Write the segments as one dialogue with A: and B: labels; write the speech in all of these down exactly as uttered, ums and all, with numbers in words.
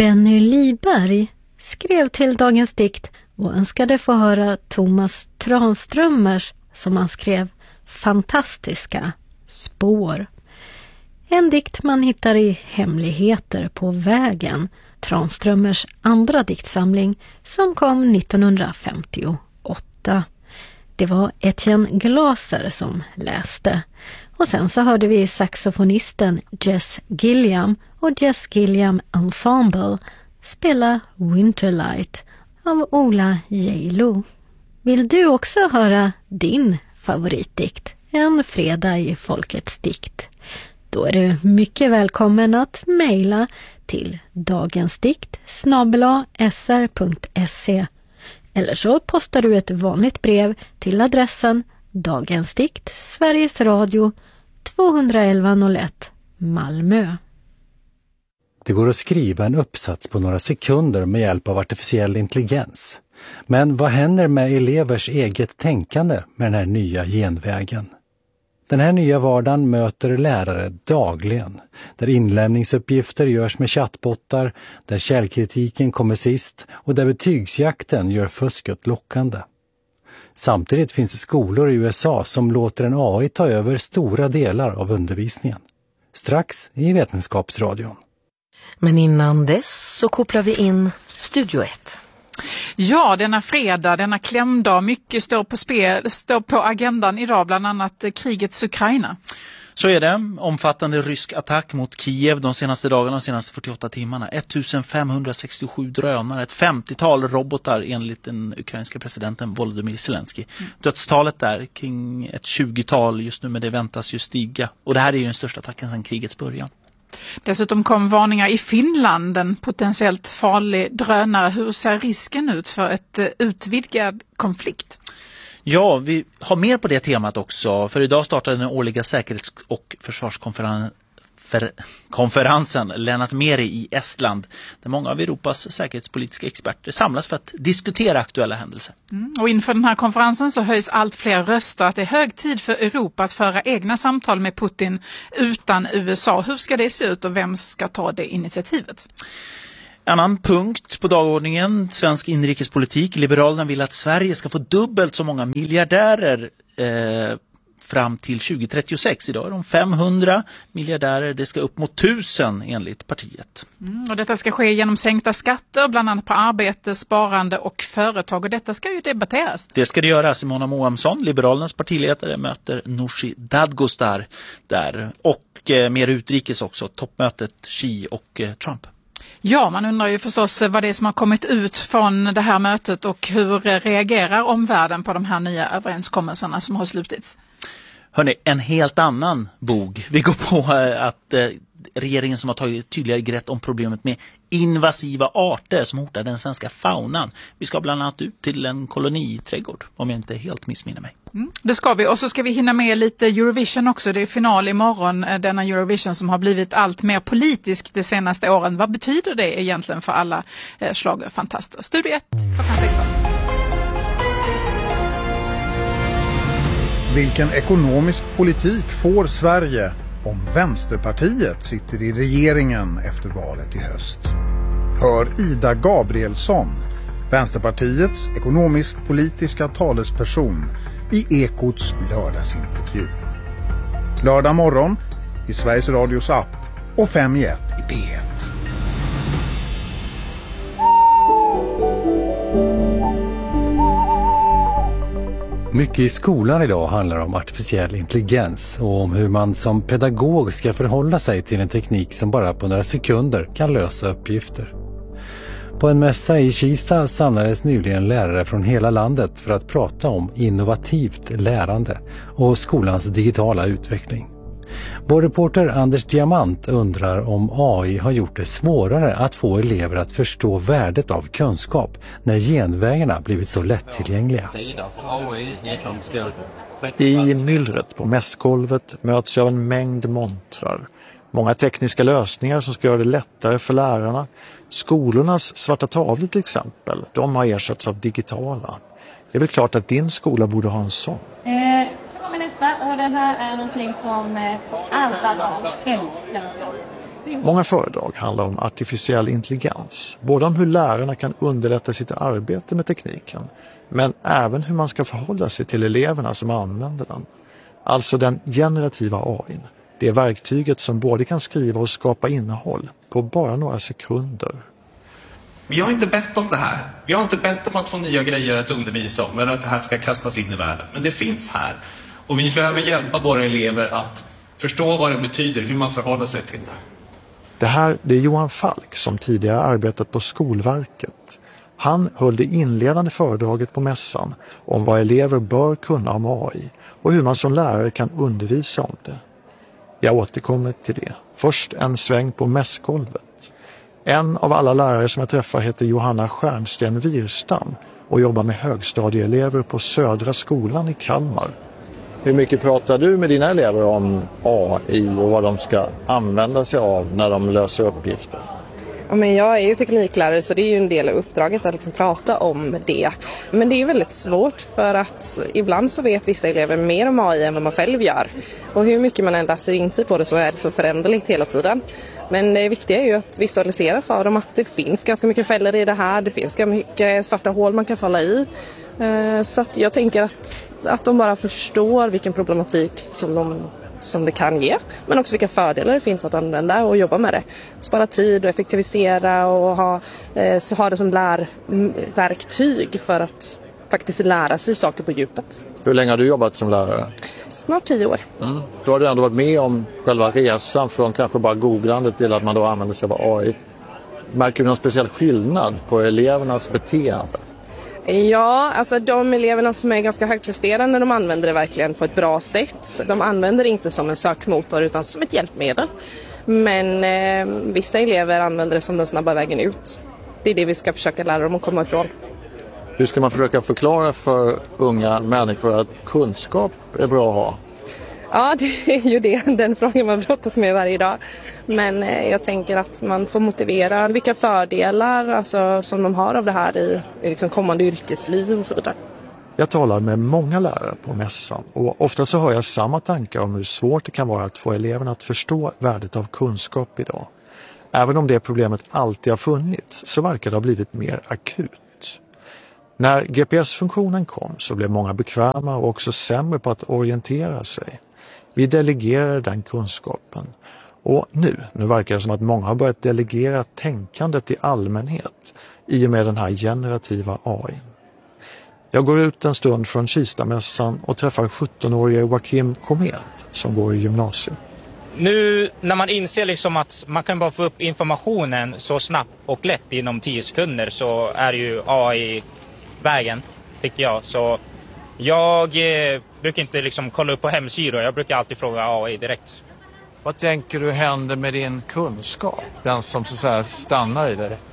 A: Benny Liberg skrev till Dagens dikt och önskade få höra Thomas Tranströmers, som han skrev, fantastiska Spår. En dikt man hittar i Hemligheter på vägen, Tranströmers andra diktsamling som kom nittonhundrafemtioåtta. Det var Etienne Glaser som läste. Och sen så hörde vi saxofonisten Jess Gilliam och Jess Gilliam Ensemble spela Winterlight av Ola Geilo. Vill du också höra din favoritdikt, en fredag i Folkets dikt? Då är du mycket välkommen att mejla till dagensdikt snabel-a s r punkt se eller så postar du ett vanligt brev till adressen Dagensdikt, Sveriges Radio, tvåhundraelva noll ett, Malmö.
B: Det går att skriva en uppsats på några sekunder med hjälp av artificiell intelligens. Men vad händer med elevers eget tänkande med den här nya genvägen? Den här nya vardagen möter lärare dagligen, där inlämningsuppgifter görs med chattbottar, där källkritiken kommer sist och där betygsjakten gör fusket lockande. Samtidigt finns det skolor i U S A som låter en A I ta över stora delar av undervisningen. Strax i Vetenskapsradion.
C: Men innan dess så kopplar vi in Studio ett.
D: Ja, denna fredag, denna klämdag, mycket står på spel, står på agendan idag, bland annat krigets Ukraina.
E: Så är det. Omfattande rysk attack mot Kiev de senaste dagarna, de senaste fyrtioåtta timmarna. femtonhundrasextiosju drönare, ett femtiotal robotar enligt den ukrainska presidenten Volodymyr Zelensky. Mm. Dödstalet där kring ett tjugotal just nu, men det väntas ju stiga. Och det här är ju den största attacken sedan krigets början.
D: Dessutom kom varningar i Finland, en potentiellt farlig drönare. Hur ser risken ut för ett utvidgad konflikt?
E: Ja, vi har mer på det temat också. För idag startar den årliga säkerhets- och försvarskonferensen Lennart Meri i Estland, där många av Europas säkerhetspolitiska experter samlas för att diskutera aktuella händelser.
D: Mm, och inför den här konferensen så höjs allt fler röster att det är hög tid för Europa att föra egna samtal med Putin utan U S A. Hur ska det se ut och vem ska ta det initiativet?
E: Annan punkt på dagordningen, svensk inrikespolitik. Liberalerna vill att Sverige ska få dubbelt så många miljardärer eh, fram till tjugo trettiosex. Idag är de femhundra miljardärer, det ska upp mot tusen enligt partiet.
D: Mm, och detta ska ske genom sänkta skatter, bland annat på arbete, sparande och företag. Och detta ska ju debatteras.
E: Det ska det göra. Simona Moamsson, Liberalernas partiledare, möter Nooshi Dadgostar där. Och eh, mer utrikes också, toppmötet Xi och eh, Trump.
D: Ja, man undrar ju förstås vad det är som har kommit ut från det här mötet och hur reagerar omvärlden på de här nya överenskommelserna som har slutits.
E: Hörrni, en helt annan bog. Vi går på att eh, regeringen som har tagit tydligare grepp om problemet med invasiva arter som hotar den svenska faunan. Vi ska bland annat ut till en koloniträdgård, om jag inte helt missminner mig.
D: Mm, det ska vi. Och så ska vi hinna med lite Eurovision också. Det är final imorgon, denna Eurovision som har blivit allt mer politisk de senaste åren. Vad betyder det egentligen för alla eh, schlagerfantaster? Studio ett, klockan sexton.
F: Vilken ekonomisk politik får Sverige om Vänsterpartiet sitter i regeringen efter valet i höst? Hör Ida Gabrielsson, Vänsterpartiets ekonomisk-politiska talesperson, i Ekots lördagsintervju. Lördag morgon i Sveriges Radios app och fem i ett i P ett.
B: Mycket i skolan idag handlar om artificiell intelligens och om hur man som pedagog ska förhålla sig till en teknik som bara på några sekunder kan lösa uppgifter. På en mässa i Kista samlades nyligen lärare från hela landet för att prata om innovativt lärande och skolans digitala utveckling. Vår reporter Anders Diamant undrar om A I har gjort det svårare att få elever att förstå värdet av kunskap när genvägarna blivit så lättillgängliga.
G: I myllret på mässgolvet möts jag av en mängd montrar. Många tekniska lösningar som ska göra det lättare för lärarna. Skolornas svarta tavlor till exempel, de har ersatts av digitala. Det är väl klart att din skola borde ha en sån.
H: Eh, så kommer nästa, och den här är någonting som eh, alla barn älskar.
G: Många föredrag handlar om artificiell intelligens, både om hur lärarna kan underlätta sitt arbete med tekniken, men även hur man ska förhålla sig till eleverna som använder den. Alltså den generativa A I:n, det verktyget som både kan skriva och skapa innehåll på bara några sekunder.
H: Vi har inte bett om det här. Vi har inte bett om att få nya grejer att undervisa om eller att det här ska kastas in i världen. Men det finns här. Och vi behöver hjälpa våra elever att förstå vad det betyder, hur man förhåller sig till det.
G: Det här det är Johan Falk som tidigare arbetat på Skolverket. Han höll det inledande föredraget på mässan om vad elever bör kunna om A I och hur man som lärare kan undervisa om det. Jag återkommer till det. Först en sväng på mässgolvet. En av alla lärare som jag träffar heter Johanna Stjernsten Wirstam och jobbar med högstadieelever på Södra skolan i Kalmar. Hur mycket pratar du med dina elever om A I och vad de ska använda sig av när de löser uppgifter?
I: Ja, men jag är ju tekniklärare så det är ju en del av uppdraget att liksom prata om det. Men det är väldigt svårt för att ibland så vet vissa elever mer om A I än vad man själv gör. Och hur mycket man än läser in sig på det så är det så föränderligt hela tiden. Men det viktiga är ju att visualisera för dem att det finns ganska mycket fällor i det här. Det finns ganska mycket svarta hål man kan falla i. Så att jag tänker att, att de bara förstår vilken problematik som de som det kan ge, men också vilka fördelar det finns att använda och jobba med det. Spara tid och effektivisera och ha, eh, så ha det som lärverktyg för att faktiskt lära sig saker på djupet.
G: Hur länge har du jobbat som lärare?
I: Snart tio år.
G: Mm. Då har du ändå varit med om själva resan från kanske bara googlandet till att man då använder sig av A I. Märker du någon speciell skillnad på elevernas beteende?
I: Ja, alltså de eleverna som är ganska högpresterande, de använder det verkligen på ett bra sätt. De använder det inte som en sökmotor utan som ett hjälpmedel. Men eh, vissa elever använder det som den snabba vägen ut. Det är det vi ska försöka lära dem att komma ifrån.
G: Hur ska man försöka förklara för unga människor att kunskap är bra att ha?
I: Ja, det är ju det, den frågan man brottas med varje dag. Men eh, jag tänker att man får motivera vilka fördelar alltså, som de har av det här i, i liksom kommande yrkesliv och så vidare.
G: Jag talar med många lärare på mässan och ofta så hör jag samma tankar om hur svårt det kan vara att få eleverna att förstå värdet av kunskap idag. Även om det problemet alltid har funnits så verkar det ha blivit mer akut. När G P S-funktionen kom så blev många bekväma och också sämre på att orientera sig. Vi delegerade den kunskapen. Och nu, nu verkar det som att många har börjat delegera tänkandet i allmänhet i och med den här generativa A I. Jag går ut en stund från Kistamässan och träffar sjuttonårige Joakim Komet som går i gymnasiet.
J: Nu när man inser liksom att man kan bara få upp informationen så snabbt och lätt inom tio sekunder så är ju A I vägen, tycker jag. Så jag eh, brukar inte liksom kolla upp på hemsidor, jag brukar alltid fråga A I direkt.
G: Vad tänker du händer med din kunskap? Den som så att säga stannar i dig?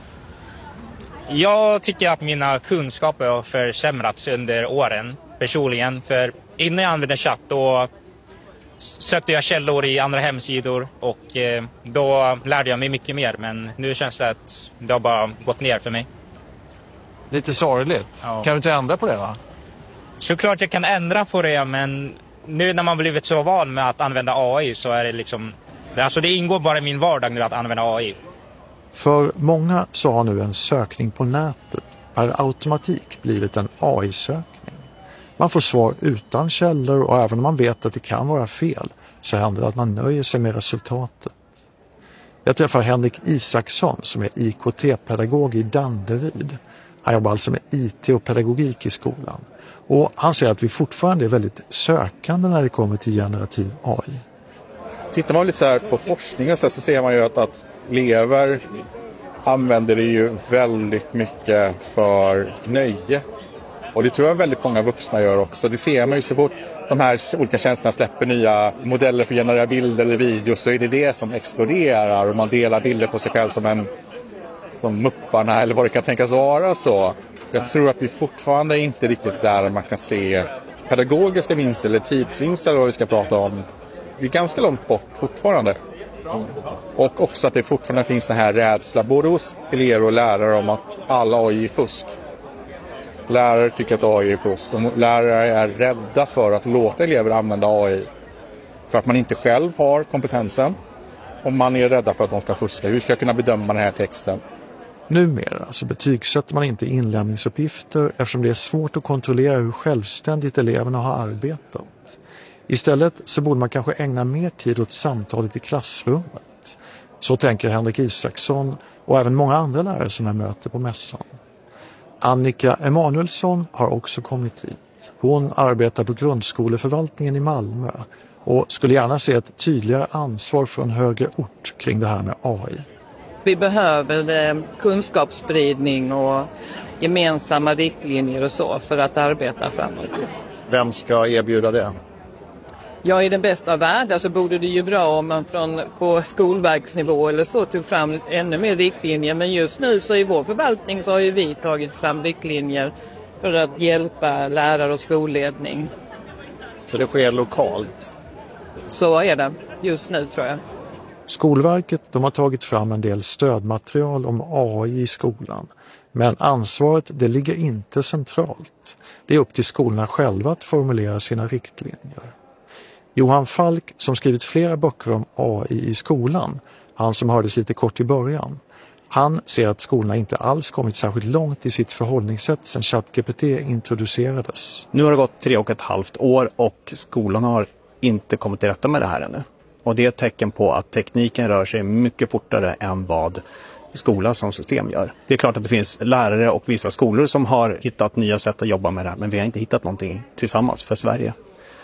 J: Jag tycker att mina kunskaper har försämrats under åren personligen. För innan jag använde chatt då sökte jag källor i andra hemsidor och eh, då lärde jag mig mycket mer. Men nu känns det att det har bara gått ner för mig.
G: Lite sorgligt. Ja. Kan du inte ändra på det då?
J: Såklart jag kan ändra på det, men nu när man blivit så van med att använda A I så är det liksom... Alltså det ingår bara i min vardag nu att använda A I.
G: För många så har nu en sökning på nätet per automatik blivit en A I-sökning. Man får svar utan källor och även om man vet att det kan vara fel så händer det att man nöjer sig med resultatet. Jag träffar Henrik Isaksson som är I K T-pedagog i Danderyd. Han jobbar alltså med I T och pedagogik i skolan. Och han säger att vi fortfarande är väldigt sökande när det kommer till generativ A I.
K: Tittar man lite så här på forskning och så, så ser man ju att, att elever använder det ju väldigt mycket för nöje. Och det tror jag väldigt många vuxna gör också. Det ser man ju så fort de här olika tjänsterna släpper nya modeller för att generera bilder eller videos så är det det som exploderar och man delar bilder på sig själv som en som mupparna eller vad det kan tänkas vara så. Jag tror att vi fortfarande inte riktigt där man kan se pedagogiska vinster eller tidsvinster eller vad vi ska prata om. Vi är ganska långt bort fortfarande. Och också att det fortfarande finns den här rädsla både hos elever och lärare om att alla A I är fusk. Lärare tycker att A I är fusk och lärare är rädda för att låta elever använda A I för att man inte själv har kompetensen om man är rädda för att de ska fuska. Hur ska jag kunna bedöma den här texten?
G: Numera så betygsätter man inte inlämningsuppgifter eftersom det är svårt att kontrollera hur självständigt eleverna har arbetat. Istället så borde man kanske ägna mer tid åt samtalet i klassrummet. Så tänker Henrik Isaksson och även många andra lärare som jag möter på mässan. Annika Emanuelsson har också kommit hit. Hon arbetar på grundskoleförvaltningen i Malmö och skulle gärna se ett tydligare ansvar från högre ort kring det här med A I.
L: Vi behöver kunskapsspridning och gemensamma riktlinjer och så för att arbeta framåt.
G: Vem ska erbjuda det?
L: Ja, i den bästa av världar så borde det ju bra om man från, på skolverksnivå eller så tog fram ännu mer riktlinjer. Men just nu så i vår förvaltning så har ju vi tagit fram riktlinjer för att hjälpa lärare och skolledning.
G: Så det sker lokalt?
L: Så är det just nu, tror jag.
G: Skolverket de har tagit fram en del stödmaterial om A I i skolan. Men ansvaret det ligger inte centralt. Det är upp till skolorna själva att formulera sina riktlinjer. Johan Falk, som skrivit flera böcker om A I i skolan, han som hördes lite kort i början, han ser att skolorna inte alls kommit särskilt långt i sitt förhållningssätt sedan ChatGPT introducerades.
M: Nu har det gått tre och ett halvt år och skolan har inte kommit till rätta med det här ännu. Och det är ett tecken på att tekniken rör sig mycket fortare än vad skola som system gör. Det är klart att det finns lärare och vissa skolor som har hittat nya sätt att jobba med det här, men vi har inte hittat någonting tillsammans för Sverige.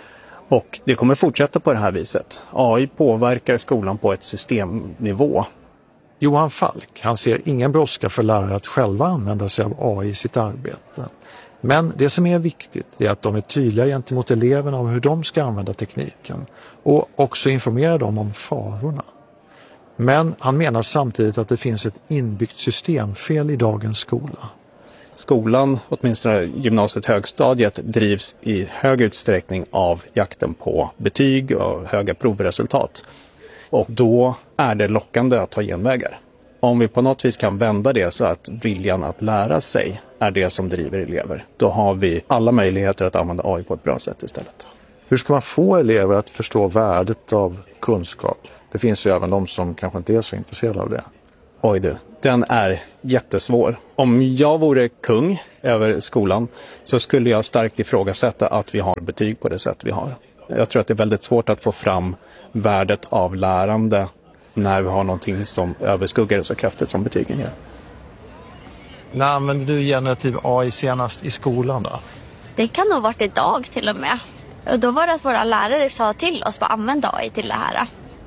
M: Och det kommer fortsätta på det här viset. A I påverkar skolan på ett systemnivå.
G: Johan Falk, han ser ingen brådska för lärare att själva använda sig av A I i sitt arbete. Men det som är viktigt är att de är tydliga gentemot eleverna om hur de ska använda tekniken och också informera dem om farorna. Men han menar samtidigt att det finns ett inbyggt systemfel i dagens skola.
M: Skolan, åtminstone gymnasiet högstadiet, drivs i hög utsträckning av jakten på betyg och höga provresultat. Och då är det lockande att ta genvägar. Om vi på något vis kan vända det så att viljan att lära sig är det som driver elever, då har vi alla möjligheter att använda A I på ett bra sätt istället.
G: Hur ska man få elever att förstå värdet av kunskap? Det finns ju även de som kanske inte är så intresserade av det.
M: Oj du, den är jättesvår. Om jag vore kung över skolan så skulle jag starkt ifrågasätta att vi har betyg på det sätt vi har. Jag tror att det är väldigt svårt att få fram värdet av lärande när vi har någonting som överskuggar så kraftigt som betygen gör.
G: När använder du generativ A I senast i skolan då?
N: Det kan nog varit idag till och med. Och då var det att våra lärare sa till oss att använda A I till det här.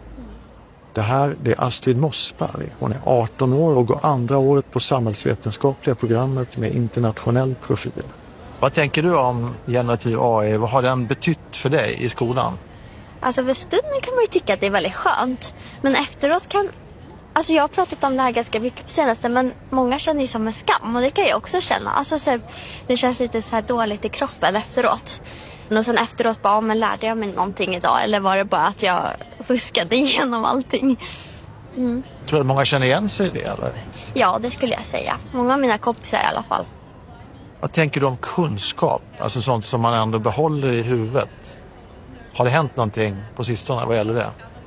G: Det här det är Astrid Mossberg. Hon är arton år och går andra året på samhällsvetenskapliga programmet med internationell profil. Vad tänker du om generativ A I? Vad har den betytt för dig i skolan?
N: Alltså för stunden kan man ju tycka att det är väldigt skönt. Men efteråt kan... Alltså jag har pratat om det här ganska mycket på senaste, men många känner ju som en skam. Och det kan jag också känna. Alltså så, det känns lite så här dåligt i kroppen efteråt. Och sen efteråt bara, men lärde jag mig någonting idag? Eller var det bara att jag fuskade igenom allting? Mm.
G: Tror du att många känner igen sig i det eller?
N: Ja, det skulle jag säga. Många av mina kompisar i alla fall.
G: Vad tänker du om kunskap? Alltså sånt som man ändå behåller i huvudet. Har det hänt någonting på sistone vad gäller det?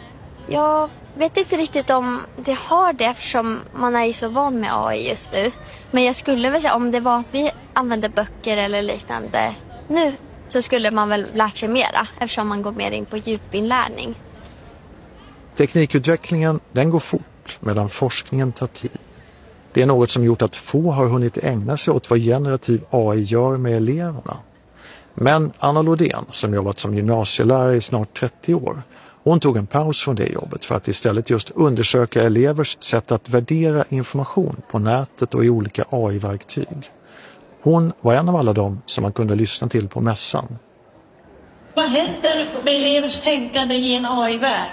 N: Jag vet inte riktigt om det har det eftersom man är ju så van med A I just nu. Men jag skulle väl säga om det var att vi använder böcker eller liknande nu så skulle man väl lärt sig mera eftersom man går mer in på djupinlärning.
G: Teknikutvecklingen den går fort medan forskningen tar tid. Det är något som gjort att få har hunnit ägna sig åt vad generativ A I gör med eleverna. Men Anna Lodén, som jobbat som gymnasielärare i snart trettio år, hon tog en paus från det jobbet för att istället just undersöka elevers sätt att värdera information på nätet och i olika A I-verktyg. Hon var en av alla dem som man kunde lyssna till på mässan.
O: Vad händer med elevers tänkande i en A I-värld?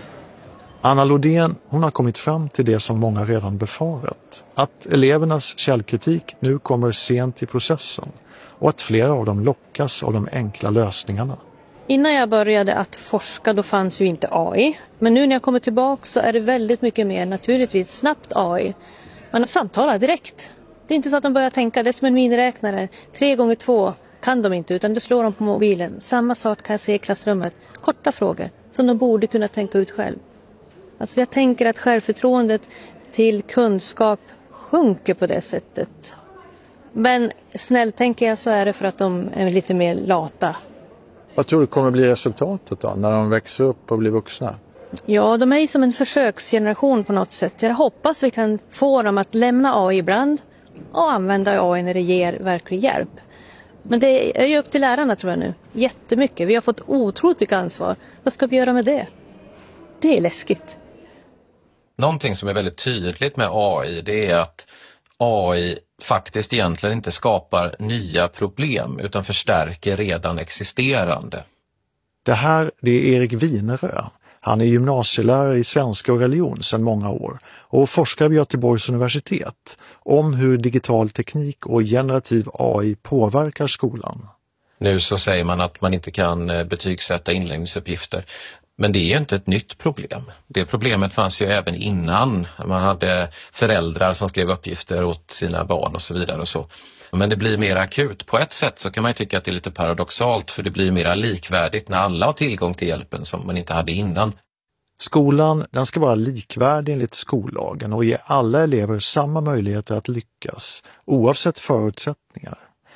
G: Anna Lodén, hon har kommit fram till det som många redan befarat. Att elevernas källkritik nu kommer sent i processen och att flera av dem lockas av de enkla lösningarna.
P: Innan jag började att forska då fanns ju inte A I. Men nu när jag kommer tillbaka så är det väldigt mycket mer naturligtvis snabbt A I. Man samtalar direkt. Det är inte så att de börjar tänka, det är som en miniräknare. Tre gånger två kan de inte utan det slår de på mobilen. Samma sak kan jag se i klassrummet. Korta frågor som de borde kunna tänka ut själv. Alltså jag tänker att självförtroendet till kunskap sjunker på det sättet. Men snällt tänker jag så är det för att de är lite mer lata.
G: Vad tror du kommer bli resultatet då, när de växer upp och blir vuxna?
P: Ja, de är ju som en försöksgeneration på något sätt. Jag hoppas vi kan få dem att lämna A I ibland och använda A I när det ger verklig hjälp. Men det är ju upp till lärarna tror jag nu. Jättemycket. Vi har fått otroligt mycket ansvar. Vad ska vi göra med det? Det är läskigt.
Q: Någonting som är väldigt tydligt med A I, det är att A I faktiskt egentligen inte skapar nya problem utan förstärker redan existerande.
G: Det här det är Erik Wienerö. Han är gymnasielärare i svenska och religion sedan många år och forskar vid Göteborgs universitet om hur digital teknik och generativ A I påverkar skolan.
Q: Nu så säger man att man inte kan betygsätta inläggningsuppgifter. Men det är ju inte ett nytt problem. Det problemet fanns ju även innan. Man hade föräldrar som skrev uppgifter åt sina barn och så vidare och så. Men det blir mer akut. På ett sätt så kan man ju tycka att det är lite paradoxalt för det blir mer likvärdigt när alla har tillgång till hjälpen som man inte hade innan.
G: Skolan den ska vara likvärdig enligt skollagen och ge alla elever samma möjligheter att lyckas oavsett förutsättningar.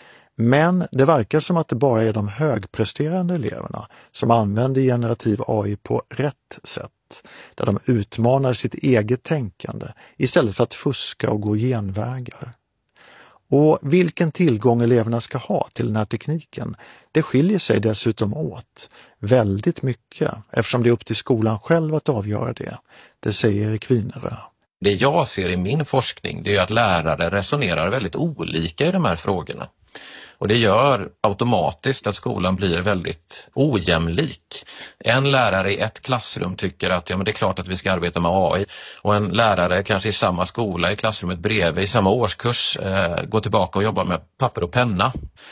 G: Men det verkar som att det bara är de högpresterande eleverna som använder generativ A I på rätt sätt, där de utmanar sitt eget tänkande istället för att fuska och gå genvägar. Och vilken tillgång eleverna ska ha till den här tekniken, det skiljer sig dessutom åt väldigt mycket eftersom det är upp till skolan själv att avgöra det. Det säger Erik Wienerö.
Q: Det jag ser i min forskning det är att lärare resonerar väldigt olika i de här frågorna. Och det gör automatiskt att skolan blir väldigt ojämlik. En lärare i ett klassrum tycker att ja, men det är klart att vi ska arbeta med A I. Och en lärare kanske i samma skola, i klassrummet bredvid, i samma årskurs, eh, går tillbaka och jobbar med papper och penna.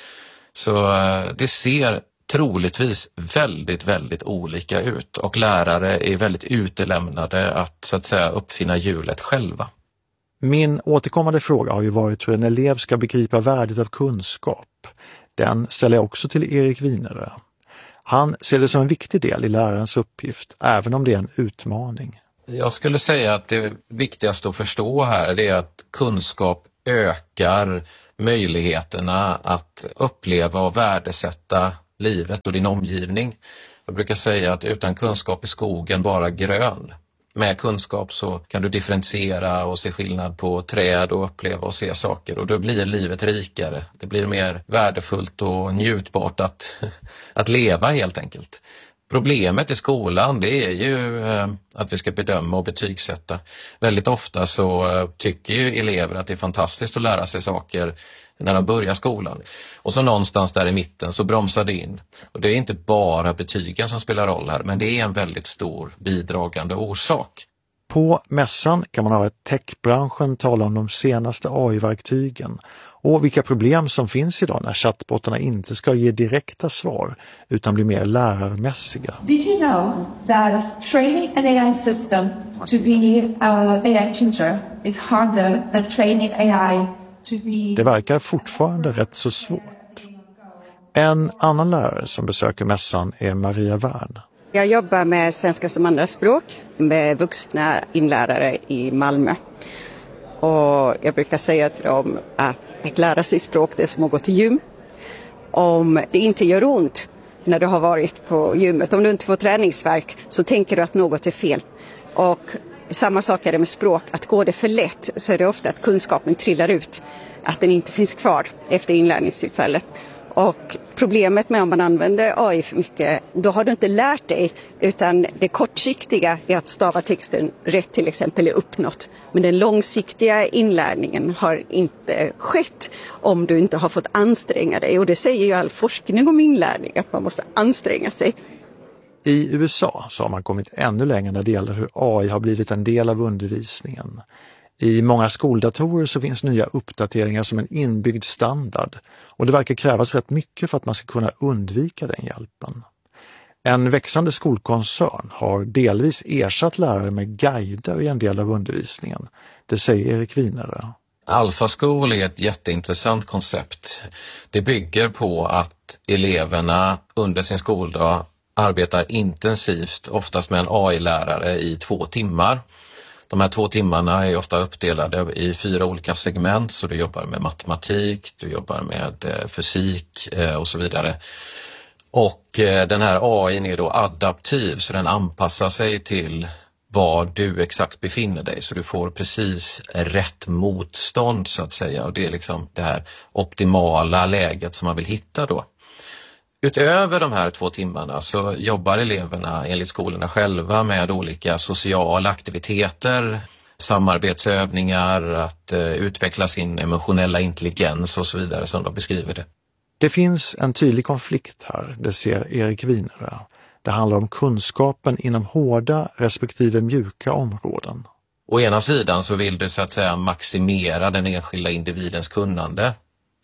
Q: Så eh, det ser troligtvis väldigt, väldigt olika ut. Och lärare är väldigt utelämnade att så att säga uppfinna hjulet själva.
G: Min återkommande fråga har ju varit hur en elev ska begripa värdet av kunskap. Den ställer jag också till Erik Wienerö. Han ser det som en viktig del i lärarens uppgift, även om det är en utmaning.
Q: Jag skulle säga att det viktigaste att förstå här är att kunskap ökar möjligheterna att uppleva och värdesätta livet och din omgivning. Jag brukar säga att utan kunskap är skogen bara grön. Med kunskap så kan du differentiera och se skillnad på träd och uppleva och se saker och då blir livet rikare. Det blir mer värdefullt och njutbart att, att leva helt enkelt. Problemet i skolan det är ju att vi ska bedöma och betygsätta. Väldigt ofta så tycker ju elever att det är fantastiskt att lära sig saker när de börjar skolan. Och så någonstans där i mitten så bromsar det in. Och det är inte bara betygen som spelar roll här, men det är en väldigt stor bidragande orsak.
G: På mässan kan man ha ett techbranschen tala om de senaste A I-verktygen och vilka problem som finns idag när chattbottarna inte ska ge direkta svar utan bli mer lärarmässiga.
R: Did you know that training an A I system to be an A I teacher is harder than training A I to be...
G: Det verkar fortfarande rätt så svårt. En annan lärare som besöker mässan är Maria Wern.
S: Jag jobbar med svenska som andraspråk med vuxna inlärare i Malmö. Och jag brukar säga till dem att att lära sig språk det är som att gå till gym. Om det inte gör ont när du har varit på gymmet, om du inte får träningsvärk så tänker du att något är fel. Och samma sak är det med språk, att går det för lätt så är det ofta att kunskapen trillar ut. Att den inte finns kvar efter inlärningstillfället. Och problemet med om man använder A I för mycket, då har du inte lärt dig utan det kortsiktiga är att stava texten rätt till exempel är uppnått. Men den långsiktiga inlärningen har inte skett om du inte har fått anstränga dig. Och det säger ju all forskning om inlärning, att man måste anstränga sig.
G: I U S A så har man kommit ännu längre när det gäller hur A I har blivit en del av undervisningen. I många skoldatorer så finns nya uppdateringar som en inbyggd standard och det verkar krävas rätt mycket för att man ska kunna undvika den hjälpen. En växande skolkoncern har delvis ersatt lärare med guider i en del av undervisningen. Det säger Erik Wienerö.
Q: AlphaSchool är ett jätteintressant koncept. Det bygger på att eleverna under sin skoldag arbetar intensivt, oftast med en A I-lärare i två timmar. De här två timmarna är ofta uppdelade i fyra olika segment, så du jobbar med matematik, du jobbar med fysik och så vidare. Och den här A I är då adaptiv, så den anpassar sig till var du exakt befinner dig, så du får precis rätt motstånd så att säga, och det är liksom det här optimala läget som man vill hitta då. Utöver de här två timmarna så jobbar eleverna enligt skolorna själva med olika sociala aktiviteter, samarbetsövningar, att uh, utveckla sin emotionella intelligens och så vidare som de beskriver det.
G: Det finns en tydlig konflikt här, det ser Erik Wienerö. Det handlar om kunskapen inom hårda respektive mjuka områden.
Q: Å ena sidan så vill du så att säga maximera den enskilda individens kunnande.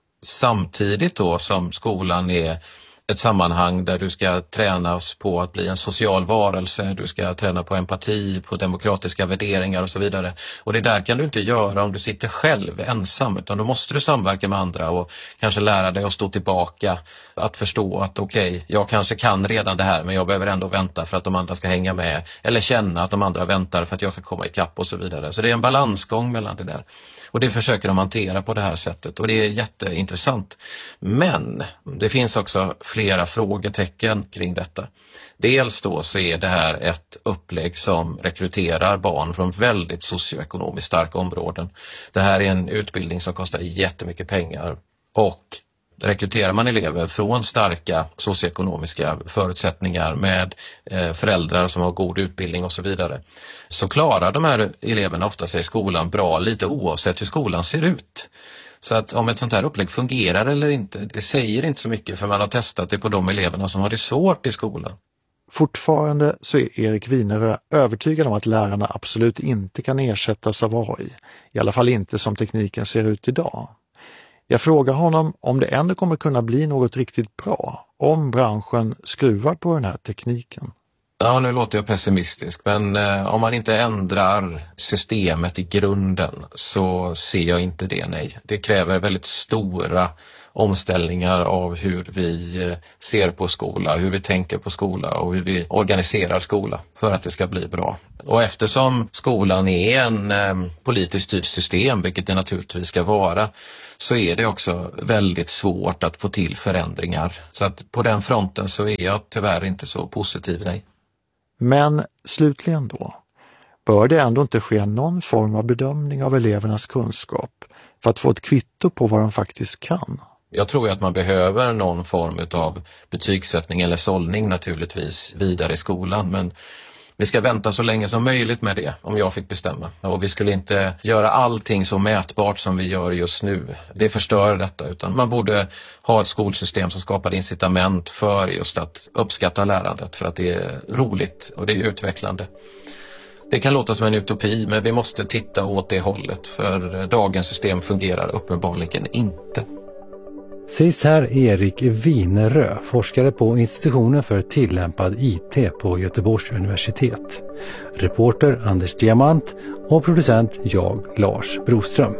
Q: Samtidigt då som skolan är ett sammanhang där du ska tränas på att bli en social varelse, du ska träna på empati, på demokratiska värderingar och så vidare. Och det där kan du inte göra om du sitter själv ensam, utan då måste du samverka med andra och kanske lära dig att stå tillbaka, att förstå att okej, okay, jag kanske kan redan det här men jag behöver ändå vänta för att de andra ska hänga med, eller känna att de andra väntar för att jag ska komma ikapp och så vidare. Så det är en balansgång mellan det där. Och det försöker de hantera på det här sättet och det är jätteintressant. Men det finns också flera frågetecken kring detta. Dels då så är det här ett upplägg som rekryterar barn från väldigt socioekonomiskt starka områden. Det här är en utbildning som kostar jättemycket pengar, och rekryterar man elever från starka socioekonomiska förutsättningar med eh, föräldrar som har god utbildning och så vidare, så klarar de här eleverna ofta sig i skolan bra lite oavsett hur skolan ser ut. Så att om ett sånt här upplägg fungerar eller inte, det säger inte så mycket, för man har testat det på de eleverna som har det svårt i skolan.
G: Fortfarande så är Erik Wienerö övertygad om att lärarna absolut inte kan ersättas av A I. I alla fall inte som tekniken ser ut idag. Jag frågar honom om det ändå kommer kunna bli något riktigt bra om branschen skruvar på den här tekniken.
Q: Ja, nu låter jag pessimistisk, men eh, om man inte ändrar systemet i grunden så ser jag inte det, nej. Det kräver väldigt stora omställningar av hur vi eh, ser på skola, hur vi tänker på skola och hur vi organiserar skola för att det ska bli bra. Och eftersom skolan är en eh, politiskt styrt system, vilket det naturligtvis ska vara, så är det också väldigt svårt att få till förändringar. Så att på den fronten så är jag tyvärr inte så positiv, nej.
G: Men slutligen då, bör det ändå inte ske någon form av bedömning av elevernas kunskap för att få ett kvitto på vad de faktiskt kan?
Q: Jag tror att man behöver någon form av betygssättning eller sållning naturligtvis vidare i skolan, men vi ska vänta så länge som möjligt med det om jag fick bestämma. Och vi skulle inte göra allting så mätbart som vi gör just nu. Det förstör detta, utan man borde ha ett skolsystem som skapar incitament för just att uppskatta lärandet, för att det är roligt och det är utvecklande. Det kan låta som en utopi, men vi måste titta åt det hållet, för dagens system fungerar uppenbarligen inte.
B: Sägs här Erik Wienerö, forskare på institutionen för tillämpad I T på Göteborgs universitet. Reporter Anders Diamant och producent jag, Lars Broström.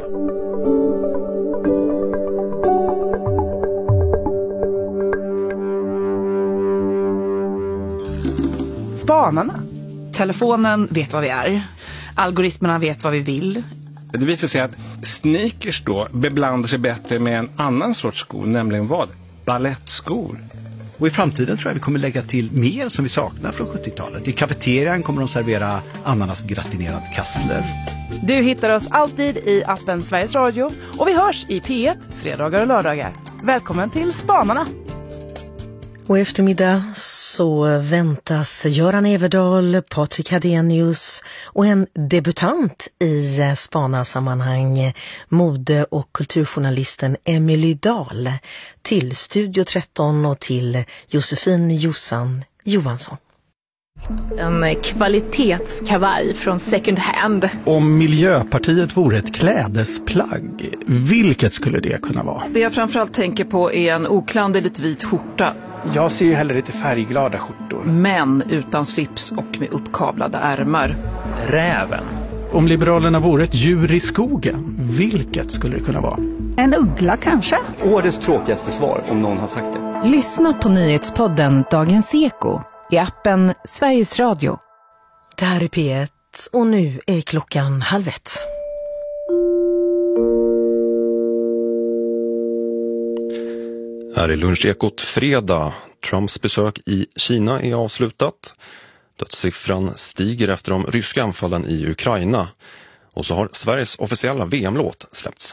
T: Spanarna. Telefonen vet vad vi är. Algoritmerna vet vad vi vill.
U: Det visar sig att sneakers då beblandar sig bättre med en annan sorts skor, nämligen vad? Ballettskor.
V: Och i framtiden tror jag vi kommer lägga till mer som vi saknar från sjuttiotalet. I kafeterian kommer de servera ananasgratinerad kassler.
T: Du hittar oss alltid i appen Sveriges Radio och vi hörs i P ett fredagar och lördagar. Välkommen till Spanarna!
C: Och i eftermiddag så väntas Göran Everdahl, Patrik Hadenius och en debutant i spanarsammanhang, mode- och kulturjournalisten Emily Dahl, till Studio tretton och till Josefin Jossan Johansson.
W: En kvalitetskavaj från second hand.
V: Om Miljöpartiet vore ett klädesplagg, vilket skulle det kunna vara?
T: Det jag framförallt tänker på är en oklanderligt vit skjorta.
U: Jag ser ju hellre lite färgglada skjortor.
T: Men utan slips och med uppkavlade ärmar.
U: Räven.
V: Om Liberalerna vore ett djur i skogen, vilket skulle det kunna vara?
X: En uggla kanske?
Y: Årets tråkigaste svar, om någon har sagt det.
Z: Lyssna på nyhetspodden Dagens Eko
A: i appen Sveriges Radio.
C: Det här är P ett och nu är klockan halv ett.
D: Här är Lunchekot fredag. Trumps besök i Kina är avslutat. Dödssiffran stiger efter de ryska anfallen i Ukraina. Och så har Sveriges officiella V M-låt släppts.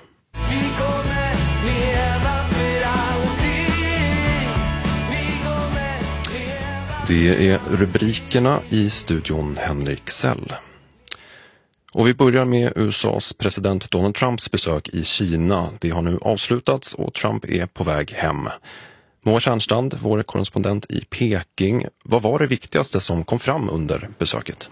D: Det är rubrikerna i studion Henrik Sell. Och vi börjar med U S A:s president Donald Trumps besök i Kina. Det har nu avslutats och Trump är på väg hem. Moa Tjärnstrand, vår korrespondent i Peking. Vad var det viktigaste som kom fram under besöket?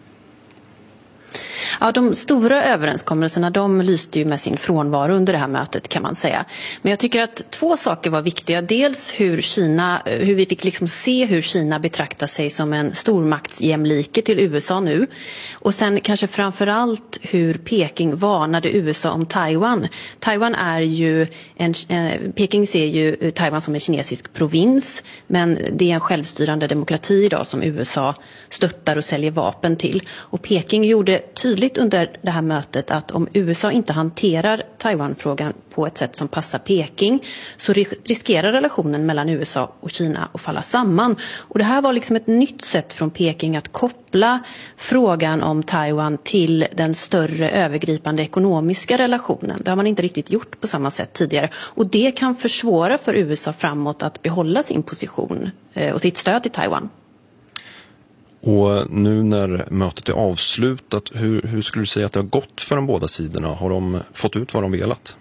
E: Ja, de stora överenskommelserna, de lyste ju med sin frånvaro under det här mötet kan man säga. Men jag tycker att två saker var viktiga. Dels hur Kina, hur vi fick liksom se hur Kina betraktar sig som en stormaktsjämlike till U S A nu. Och sen kanske framförallt hur Peking varnade U S A om Taiwan. Taiwan är ju en, eh, Peking ser ju Taiwan som en kinesisk provins, men det är en självstyrande demokrati idag som U S A stöttar och säljer vapen till. Och Peking gjorde tydligt under det här mötet att om U S A inte hanterar Taiwan-frågan på ett sätt som passar Peking så riskerar relationen mellan U S A och Kina att falla samman. Och det här var liksom ett nytt sätt från Peking att koppla frågan om Taiwan till den större övergripande ekonomiska relationen. Det har man inte riktigt gjort på samma sätt tidigare. Och det kan försvåra för U S A framåt att behålla sin position och sitt stöd till Taiwan.
D: Och nu när mötet är avslutat, hur, hur skulle du säga att det har gått för de båda sidorna? Har de fått ut vad de velat?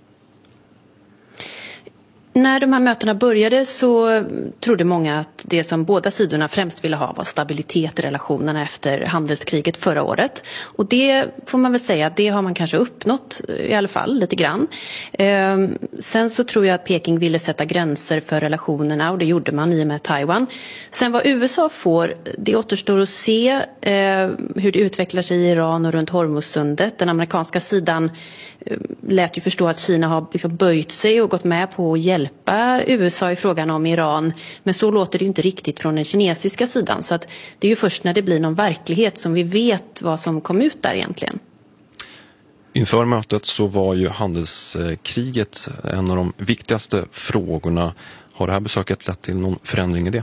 E: När de här mötena började så trodde många att det som båda sidorna främst ville ha var stabilitet i relationerna efter handelskriget förra året. Och det får man väl säga att det har man kanske uppnått i alla fall lite grann. Ehm, sen så tror jag att Peking ville sätta gränser för relationerna och det gjorde man i och med Taiwan. Sen vad U S A får, det återstår att se eh, hur det utvecklar sig i Iran och runt Hormuzsundet. Den amerikanska sidan eh, lät ju förstå att Kina har liksom böjt sig och gått med på att hjälpa U S A i frågan om Iran, men så låter det ju inte riktigt från den kinesiska sidan, så att det är ju först när det blir någon verklighet som vi vet vad som kom ut där egentligen.
D: Inför mötet så var ju handelskriget en av de viktigaste frågorna. Har det här besöket lett till någon förändring i det?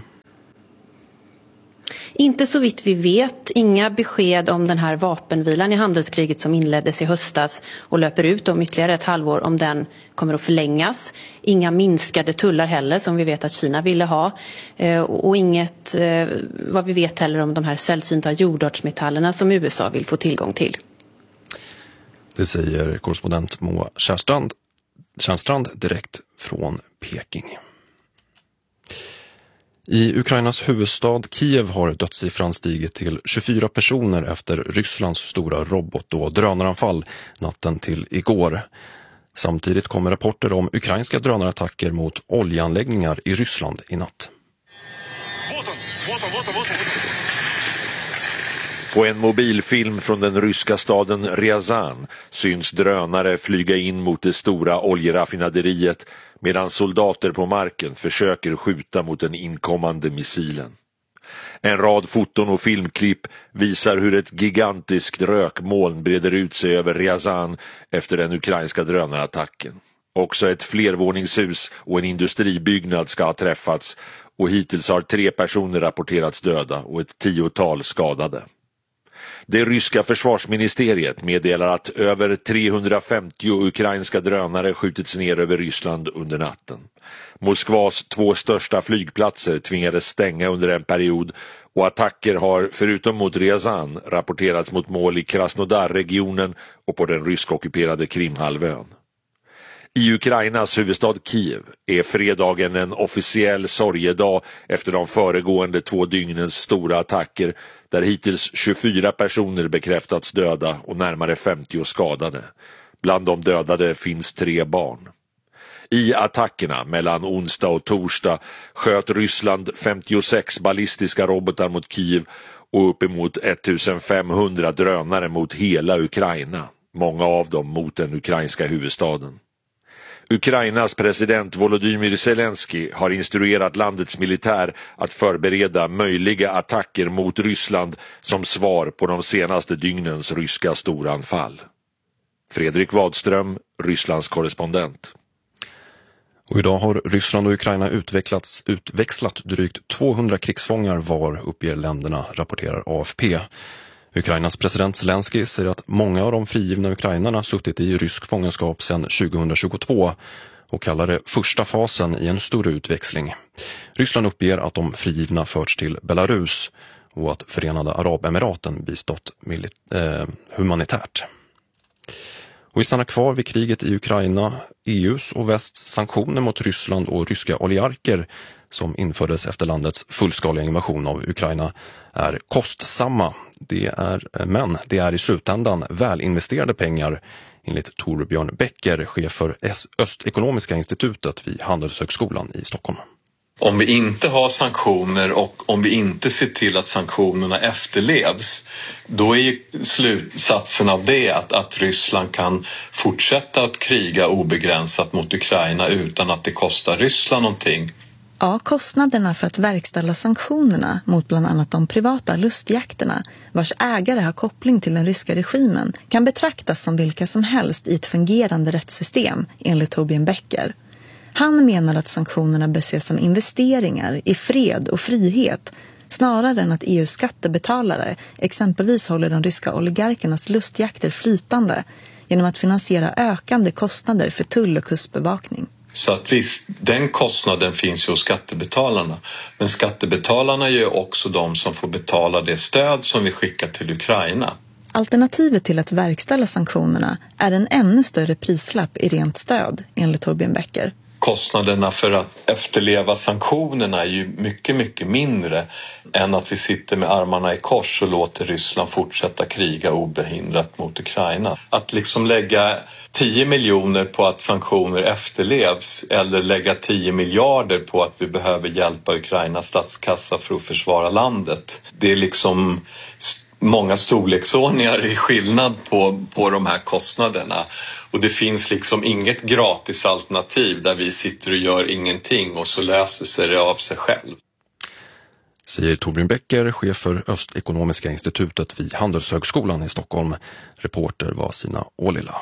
E: Inte så vitt vi vet, inga besked om den här vapenvilan i handelskriget som inleddes i höstas och löper ut om ytterligare ett halvår, om den kommer att förlängas. Inga minskade tullar heller som vi vet att Kina ville ha. Och inget vad vi vet heller om de här sällsynta jordartsmetallerna som U S A vill få tillgång till.
D: Det säger korrespondent Moa Tjärnstrand, Tjärnstrand direkt från Peking. I Ukrainas huvudstad Kiev har dödssiffran stigit till tjugofyra personer efter Rysslands stora robot- och drönaranfall natten till igår. Samtidigt kommer rapporter om ukrainska drönarattacker mot oljeanläggningar i Ryssland i natt.
F: På en mobilfilm från den ryska staden Ryazan syns drönare flyga in mot det stora oljeraffinaderiet medan soldater på marken försöker skjuta mot den inkommande missilen. En rad foton och filmklipp visar hur ett gigantiskt rökmoln breder ut sig över Ryazan efter den ukrainska drönarattacken. Också ett flervåningshus och en industribyggnad ska ha träffats och hittills har tre personer rapporterats döda och ett tiotal skadade. Det ryska försvarsministeriet meddelar att över trehundrafemtio ukrainska drönare skjutits ner över Ryssland under natten. Moskvas två största flygplatser tvingades stänga under en period och attacker har förutom mot Ryazan rapporterats mot mål i Krasnodar-regionen och på den ryskockuperade Krimhalvön. I Ukrainas huvudstad Kiev är fredagen en officiell sorgedag efter de föregående två dygnens stora attacker där hittills tjugofyra personer bekräftats döda och närmare femtio skadade. Bland de dödade finns tre barn. I attackerna mellan onsdag och torsdag sköt Ryssland femtiosex ballistiska robotar mot Kiev och uppemot ettusenfemhundra drönare mot hela Ukraina, många av dem mot den ukrainska huvudstaden. Ukrainas president Volodymyr Zelensky har instruerat landets militär att förbereda möjliga attacker mot Ryssland som svar på de senaste dygnens ryska storanfall. Fredrik Wadström, Rysslands korrespondent.
D: Och idag har Ryssland och Ukraina utvecklats, utväxlat drygt tvåhundra krigsfångar var, uppger länderna, rapporterar A F P. Ukrainas president Zelensky säger att många av de frigivna ukrainarna suttit i rysk fångenskap sedan tjugohundratjugotvå och kallar det första fasen i en större utväxling. Ryssland uppger att de frigivna förts till Belarus och att Förenade Arabemiraten bistått milit- eh, humanitärt. Och vi stannar kvar vid kriget i Ukraina. E U:s och västs sanktioner mot Ryssland och ryska oligarker som infördes efter landets fullskaliga invasion av Ukraina är kostsamma. Det är, men det är i slutändan välinvesterade pengar, enligt Torbjörn Becker, chef för Östekonomiska institutet vid Handelshögskolan i Stockholm.
H: Om vi inte har sanktioner och om vi inte ser till att sanktionerna efterlevs, då är ju slutsatsen av det att, att Ryssland kan fortsätta att kriga obegränsat mot Ukraina utan att det kostar Ryssland någonting.
I: Ja, kostnaderna för att verkställa sanktionerna mot bland annat de privata lustjakterna, vars ägare har koppling till den ryska regimen, kan betraktas som vilka som helst i ett fungerande rättssystem, enligt Torbjörn Becker. Han menar att sanktionerna bör ses som investeringar i fred och frihet, snarare än att E U:s skattebetalare exempelvis håller de ryska oligarkernas lustjakter flytande genom att finansiera ökande kostnader för tull- och kustbevakning.
H: Så att visst, den kostnaden finns ju hos skattebetalarna. Men skattebetalarna är ju också de som får betala det stöd som vi skickar till Ukraina.
I: Alternativet till att verkställa sanktionerna är en ännu större prislapp i rent stöd, enligt Torbjörn Becker.
H: Kostnaderna för att efterleva sanktionerna är ju mycket, mycket mindre än att vi sitter med armarna i kors och låter Ryssland fortsätta kriga obehindrat mot Ukraina. Att liksom lägga tio miljoner på att sanktioner efterlevs eller lägga tio miljarder på att vi behöver hjälpa Ukrainas statskassa för att försvara landet. Det är liksom många storleksordningar i skillnad på, på de här kostnaderna. Och det finns liksom inget gratis alternativ där vi sitter och gör ingenting och så löser sig det av sig själv.
D: Säger Torbjörn Becker, chef för Östekonomiska institutet vid Handelshögskolan i Stockholm. Reporter var Sina Ålila.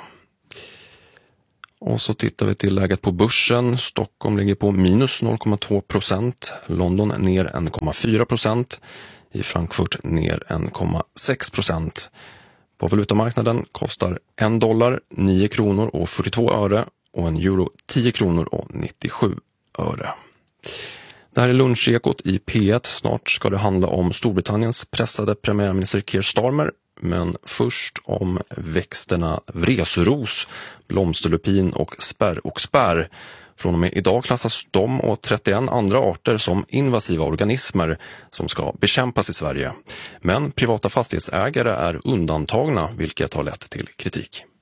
D: Och så tittar vi till läget på börsen. Stockholm ligger på minus noll komma två procent. London ner en komma fyra procent. I Frankfurt ner en komma sex procent. På valutamarknaden kostar en dollar nio kronor och fyrtiotvå öre och en euro tio kronor och nittiosju öre. Det här är lunchekot i P ett. Snart ska det handla om Storbritanniens pressade premiärminister Keir Starmer. Men först om växterna vreseros, blomsterlupin och spärroxbär. Från och med idag klassas de och trettioen andra arter som invasiva organismer som ska bekämpas i Sverige. Men privata fastighetsägare är undantagna, vilket har lett till kritik.